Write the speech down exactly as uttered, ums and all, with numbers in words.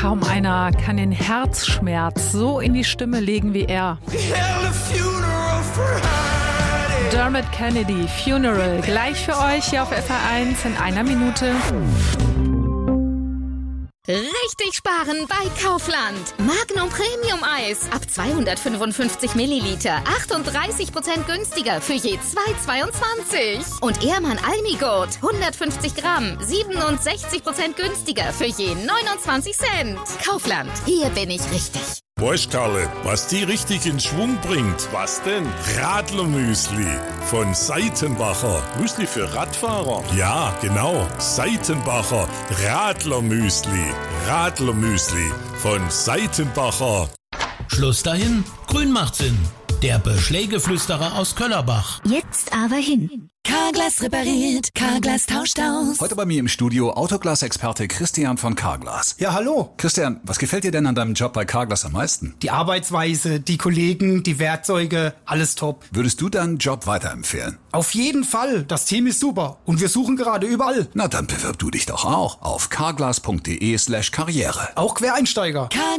Kaum einer kann den Herzschmerz so in die Stimme legen wie er. Dermot Kennedy, Funeral, gleich für euch hier auf F R eins in einer Minute. Richtig sparen bei Kaufland. Magnum Premium Eis ab zweihundertfünfundfünfzig Milliliter. achtunddreißig Prozent günstiger für je zwei Euro zweiundzwanzig. Und Ehrmann Almigurt hundertfünfzig Gramm. siebenundsechzig Prozent günstiger für je neunundzwanzig Cent. Kaufland, hier bin ich richtig. Weißt Karle, was die richtig in Schwung bringt? Was denn? Radlermüsli von Seitenbacher. Müsli für Radfahrer? Ja, genau. Seitenbacher Radlermüsli. Radlermüsli von Seitenbacher. Schluss dahin. Grün macht Sinn. Der Beschlägeflüsterer aus Köllerbach. Jetzt aber hin. Carglass repariert, Carglass tauscht aus. Heute bei mir im Studio Autoglas-Experte Christian von Carglass. Ja, hallo. Christian, was gefällt dir denn an deinem Job bei Carglass am meisten? Die Arbeitsweise, die Kollegen, die Werkzeuge, alles top. Würdest du deinen Job weiterempfehlen? Auf jeden Fall. Das Team ist super. Und wir suchen gerade überall. Na, dann bewirb du dich doch auch auf carglass punkt de slash karriere. Auch Quereinsteiger.